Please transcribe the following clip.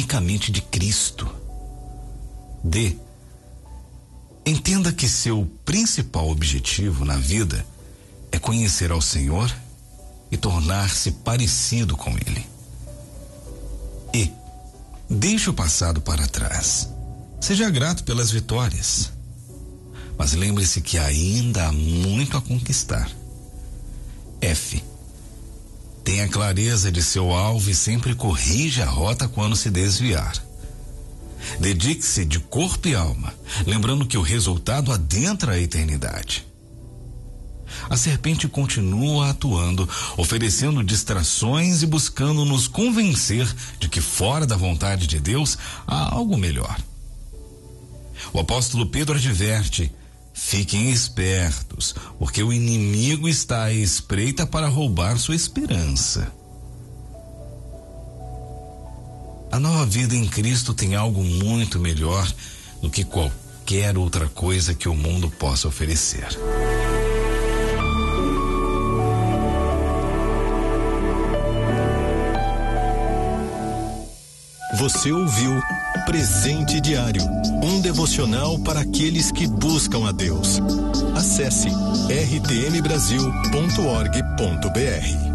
unicamente de Cristo. D. Entenda que seu principal objetivo na vida é conhecer ao Senhor e tornar-se parecido com Ele. E. Deixe o passado para trás. Seja grato pelas vitórias. Mas lembre-se que ainda há muito a conquistar. F. Tenha clareza de seu alvo e sempre corrija a rota quando se desviar. Dedique-se de corpo e alma, lembrando que o resultado adentra a eternidade. A serpente continua atuando, oferecendo distrações e buscando nos convencer de que fora da vontade de Deus há algo melhor. O apóstolo Pedro adverte: fiquem espertos, porque o inimigo está à espreita para roubar sua esperança. A nova vida em Cristo tem algo muito melhor do que qualquer outra coisa que o mundo possa oferecer. Você ouviu Presente Diário, um devocional para aqueles que buscam a Deus. Acesse rtmbrasil.org.br.